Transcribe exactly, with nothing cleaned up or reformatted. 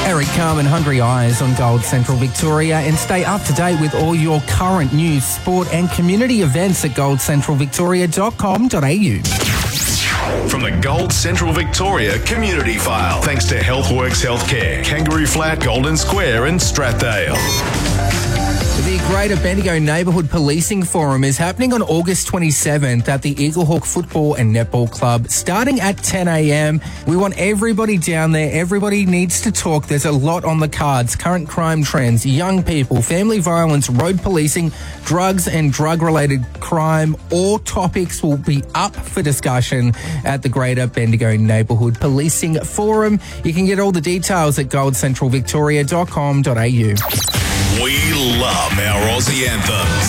Eric Carmen, Hungry Eyes on Gold Central Victoria, and stay up to date with all your current news, sport and community events at gold central victoria dot com dot a u. From the Gold Central Victoria Community File, thanks to Healthworks Healthcare, Kangaroo Flat, Golden Square and Strathdale. The Greater Bendigo Neighbourhood Policing Forum is happening on August twenty-seventh at the Eaglehawk Football and Netball Club, starting at ten a.m. We want everybody down there. Everybody needs to talk. There's a lot on the cards. Current crime trends, young people, family violence, road policing, drugs and drug-related crime. All topics will be up for discussion at the Greater Bendigo Neighbourhood Policing Forum. You can get all the details at gold central victoria dot com dot a u. We love our Aussie anthems.